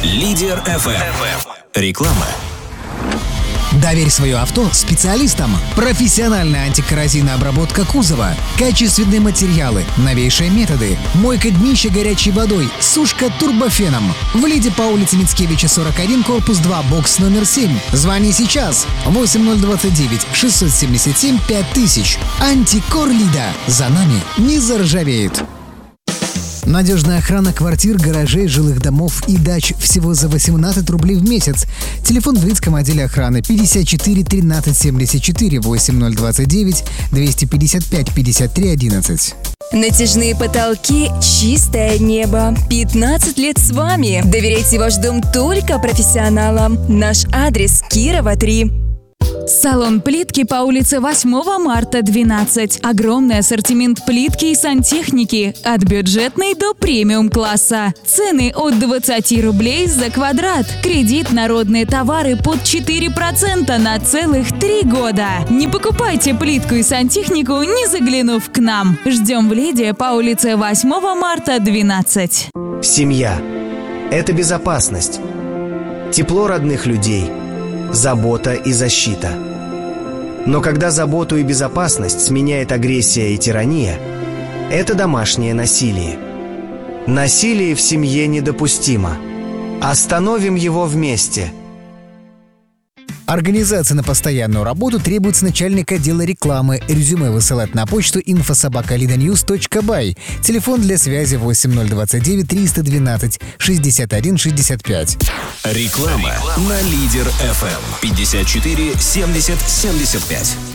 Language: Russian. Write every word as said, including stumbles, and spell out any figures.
Лидер эф эм. Реклама. Доверь свое авто специалистам. Профессиональная антикоррозийная обработка кузова, качественные материалы, новейшие методы, мойка днища горячей водой, сушка турбофеном. В Лиде по улице Мицкевича, сорок один, корпус два, бокс номер семь. Звони сейчас. восемь ноль двадцать девять шестьсот семьдесят семь пять тысяч. Антикор Лида. За нами не заржавеет. Надежная охрана квартир, гаражей, жилых домов и дач всего за восемнадцать рублей в месяц. Телефон в Рыльском отделе охраны пятьдесят четыре тринадцать семьдесят четыре, восемь ноль двадцать девять двести пятьдесят пять пятьдесят три одиннадцать. Натяжные потолки, чистое небо. пятнадцать лет с вами. Доверяйте ваш дом только профессионалам. Наш адрес: Кирова, три. Салон плитки по улице восьмого марта, двенадцать. Огромный ассортимент плитки и сантехники. От бюджетной до премиум-класса. Цены от двадцати рублей за квадрат. Кредит, народные товары под четыре процента на целых три года. Не покупайте плитку и сантехнику, не заглянув к нам. Ждем в Лиде по улице восьмого марта, двенадцать. Семья – это безопасность. Тепло родных людей – забота и защита. Но когда заботу и безопасность сменяет агрессия и тирания, это домашнее насилие. Насилие в семье недопустимо. Остановим его вместе. Организация на постоянную работу требуется начальник отдела рекламы. Резюме высылать на почту инфо собака лида ньюс точка бай. Телефон для связи восемь ноль двадцать девять триста двенадцать шестьдесят один шестьдесят пять. Реклама на Лидер эф эм. пятьдесят четыре семьдесят семьдесят пять.